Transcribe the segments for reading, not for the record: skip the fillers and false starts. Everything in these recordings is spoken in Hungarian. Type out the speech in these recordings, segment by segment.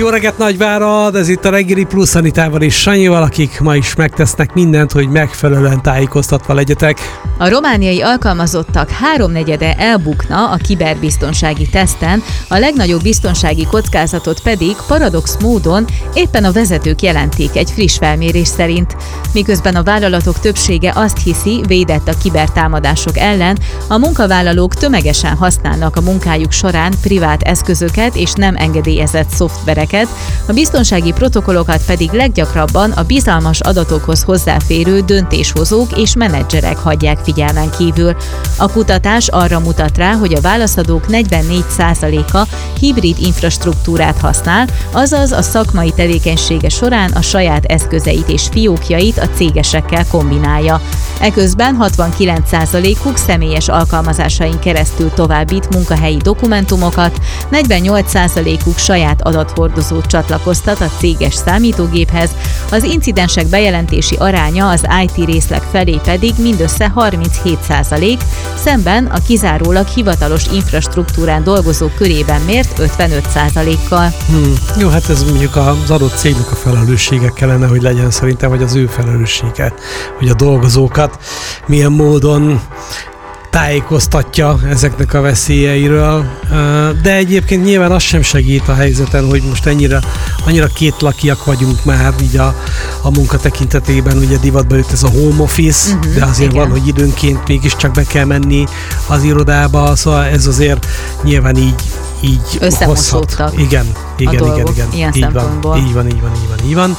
Jó reggelt, Nagyvárad! Ez itt a Reggeli Plusz Anitával és Sanyival, akik ma is megtesznek mindent, hogy megfelelően tájékoztatva legyetek. A romániai alkalmazottak 3/4 elbukna a kiberbiztonsági teszten, a legnagyobb biztonsági kockázatot pedig paradox módon éppen a vezetők jelentik egy friss felmérés szerint. Miközben a vállalatok többsége azt hiszi, védett a kibertámadások ellen, a munkavállalók tömegesen használnak a munkájuk során privát eszközöket és nem engedélyezett szoftvereket, a biztonsági protokollokat pedig leggyakrabban a bizalmas adatokhoz hozzáférő döntéshozók és menedzserek hagyják figyelmen kívül. A kutatás arra mutat rá, hogy a válaszadók 44%-a hibrid infrastruktúrát használ, azaz a szakmai tevékenysége során a saját eszközeit és fiókjait a cégesekkel kombinálja. Eközben 69%-uk személyes alkalmazásain keresztül továbbít munkahelyi dokumentumokat, 48%-uk saját adathordozót csatlakoztat a céges számítógéphez, az incidensek bejelentési aránya az IT részleg felé pedig mindössze 37%, szemben a kizárólag hivatalos infrastruktúrán dolgozók körében mért 55%-kal. Jó, hát ez mondjuk az adott cégnek a felelőssége kellene, hogy legyen szerintem, vagy az ő felelőssége, hogy a dolgozókat milyen módon tájékoztatja ezeknek a veszélyeiről, de egyébként nyilván az sem segít a helyzeten, hogy most annyira kétlakiak vagyunk már így a munka tekintetében, ugye divatba jött ez a home office, de azért igen. Van, hogy időnként mégiscsak be kell menni az irodába, szóval ez azért nyilván így összemosódtak igen. Ilyen szempontból. Így van.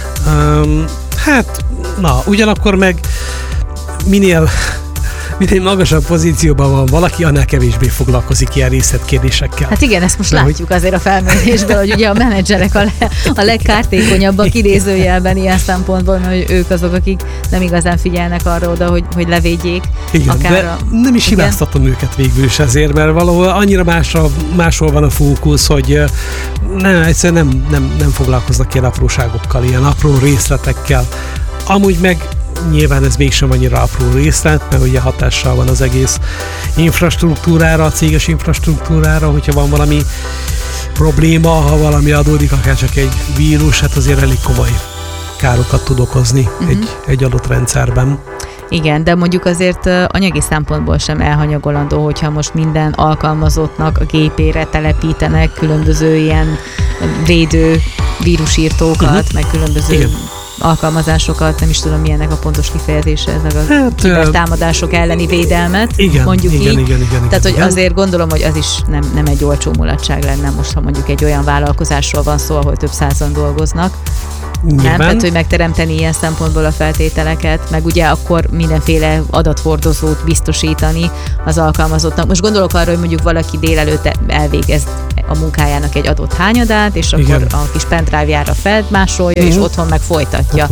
Hát, ugyanakkor meg minél magasabb pozícióban van valaki, annál kevésbé foglalkozik ilyen részletkérdésekkel. Hát igen, ezt most látjuk azért a felmérésből, hogy ugye a menedzserek a legkártékonyabbak idézőjelben ilyen szempontból, hogy ők azok, akik nem igazán figyelnek arra oda, hogy levédjék. Igen, de nem is hibáztatom őket végül is ezért, mert valahol annyira máshol van a fókusz, hogy egyszerűen nem foglalkoznak ilyen apróságokkal, ilyen apró részletekkel. Amúgy meg nyilván ez mégsem annyira apró részlet, mert ugye hatással van az egész infrastruktúrára, a céges infrastruktúrára, hogyha van valami probléma, ha valami adódik, akár csak egy vírus, hát azért elég komoly károkat tud okozni egy adott rendszerben. Igen, de mondjuk azért anyagi szempontból sem elhanyagolandó, hogyha most minden alkalmazottnak a gépére telepítenek különböző ilyen védő vírusírtókat, meg különböző alkalmazásokat, nem is tudom milyennek a pontos kifejezése, ezek a kibertámadások elleni védelmet, mondjuk így. Igen, tehát, hogy azért gondolom, hogy az is nem egy olcsó mulatság lenne most, ha mondjuk egy olyan vállalkozásról van szó, ahol több százan dolgoznak. Nyilván. Nem? Tehát, hogy megteremteni ilyen szempontból a feltételeket, meg ugye akkor mindenféle adathordozót biztosítani az alkalmazottnak. Most gondolok arra, hogy mondjuk valaki délelőtt elvégez a munkájának egy adott hányadát, és akkor a kis pendrive-jára felmásolja, és otthon meg folytatja.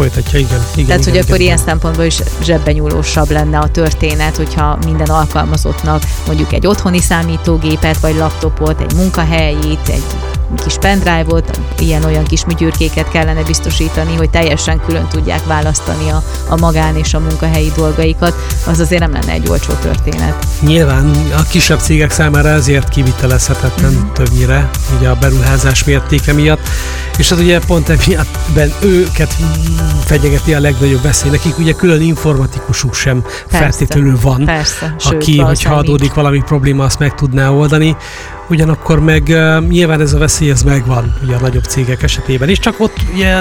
Igen. Tehát, hogy akkor ilyen szempontból is zsebbenyúlósabb lenne a történet, hogyha minden alkalmazottnak mondjuk egy otthoni számítógépet, vagy laptopot, egy munkahelyét, egy kis pendrive-ot, ilyen-olyan kis műgyürkéket kellene biztosítani, hogy teljesen külön tudják választani a magán és a munkahelyi dolgaikat, az azért nem lenne egy olcsó történet. Nyilván a kisebb cégek számára ezért kivitelezhetetlen többnyire, ugye a beruházás mértéke miatt, és hát ugye pont emiatt őket fenyegeti a legnagyobb veszély. Nekik ugye külön informatikusuk sem feltétlenül van, aki, hogyha adódik valami probléma, azt meg tudná oldani. Ugyanakkor meg nyilván ez a veszély ez megvan ugye a nagyobb cégek esetében, és csak ott ugye,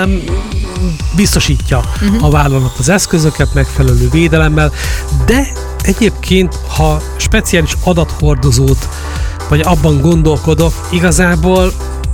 biztosítja a vállalat az eszközöket megfelelő védelemmel, de egyébként, ha speciális adathordozót, vagy abban gondolkodok, igazából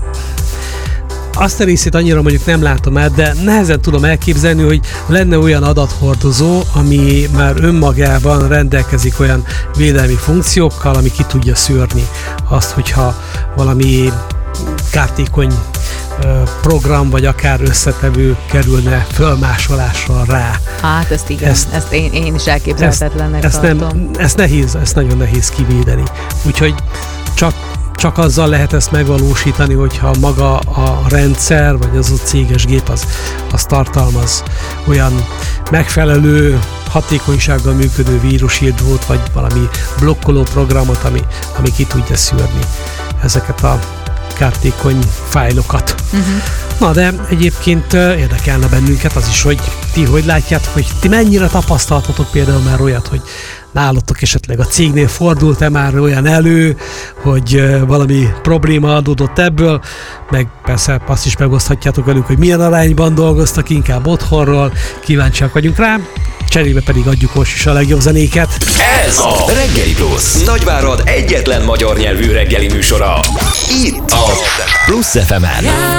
azt a részét annyira mondjuk nem látom el, de nehezen tudom elképzelni, hogy lenne olyan adathordozó, ami már önmagában rendelkezik olyan védelmi funkciókkal, ami ki tudja szűrni azt, hogyha valami kártékony program, vagy akár összetevő kerülne fölmásolásra rá. Hát ezt igen, ezt én is elképzelhetetlennek tartom. Ezt nagyon nehéz kivédeni. Úgyhogy csak azzal lehet ezt megvalósítani, hogyha maga a rendszer, vagy az a céges gép az tartalmaz olyan megfelelő hatékonysággal működő vírusírtót, vagy valami blokkoló programot, ami ki tudja szűrni ezeket a kártékony fájlokat. Na de egyébként érdekelne bennünket az is, hogy ti hogy látjátok, hogy ti mennyire tapasztaltatok például már olyat, hogy nálatok esetleg a cégnél fordult-e már olyan elő, hogy valami probléma adódott ebből, meg persze azt is megoszthatjátok velünk, hogy milyen arányban dolgoztak, inkább otthonról, kíváncsiak vagyunk rá, cserébe pedig adjuk most is a legjobb zenéket. Ez a Reggeli Plusz, Nagyvárad egyetlen magyar nyelvű reggeli műsora. Itt a Plusz FM-en.